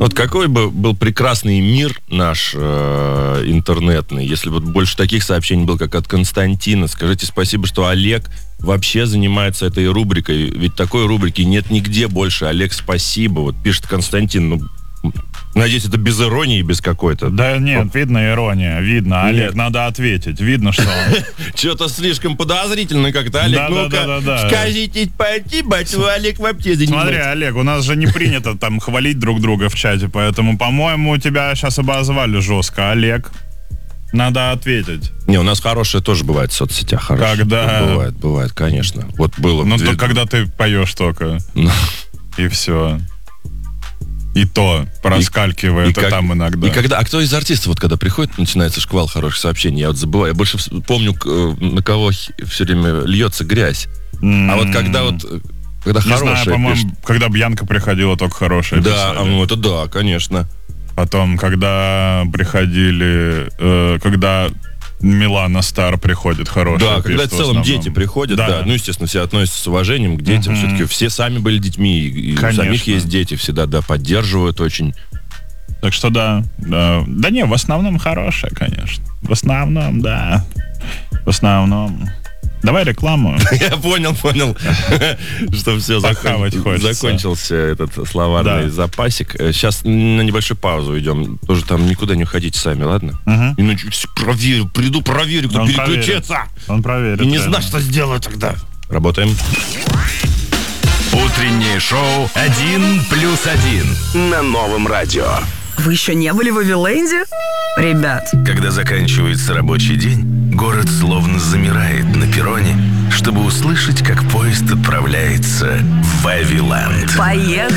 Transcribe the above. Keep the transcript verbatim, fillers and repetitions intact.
Вот какой бы был прекрасный мир наш э, интернетный, если бы больше таких сообщений было, как от Константина. Скажите спасибо, что Олег вообще занимается этой рубрикой. Ведь такой рубрики нет нигде больше. Олег, спасибо. Вот пишет Константин. Ну, надеюсь, это без иронии, без какой-то. Да нет, видно ирония, видно. Олег, нет. Надо ответить. Видно, что он... Что-то слишком подозрительно как-то. Олег, ну-ка, скажите, спасибо, что Олег вообще занимается. Смотри, Олег, у нас же не принято там хвалить друг друга в чате, поэтому, по-моему, тебя сейчас обозвали жестко. Олег, надо ответить. Не, у нас хорошее тоже бывает в соцсетях. Хорошее. Когда? Бывает, бывает, конечно. Вот было. Ну, то, когда ты поешь только. И все. И то проскалькивает, и, и, и там как, иногда. И когда, а кто из артистов, вот когда приходит, начинается шквал хороших сообщений, я вот забываю, я больше помню, на кого все время льется грязь. Mm. А вот когда вот, когда не хорошее знаю, по-моему, пишет. Когда Бьянка приходила, только хорошее да, писали. Ну это да, конечно. Потом, когда приходили, э, когда Милана Стар приходит, хорошая. Да, когда в целом в дети приходят, да. да. Ну, естественно, все относятся с уважением к детям. Uh-huh. Все-таки все сами были детьми, и Конечно. У самих есть дети, всегда, да, поддерживают очень. Так что да, да. Да не, в основном хорошая, конечно. В основном, да. В основном. Давай рекламу. Я понял, понял, что все, закончился этот словарный запасик. Сейчас на небольшую паузу идем. Тоже там никуда не уходите сами, ладно? Иначе проверю, приду, проверю, кто переключится. Он проверит. И не знаю, что сделаю тогда. Работаем. Утреннее шоу «Один плюс один» на Новом радио. Вы еще не были в Вавиленде? Ребят. Когда заканчивается рабочий день, город словно замирает на перроне, чтобы услышать, как поезд отправляется в Вавиленд. Поехали!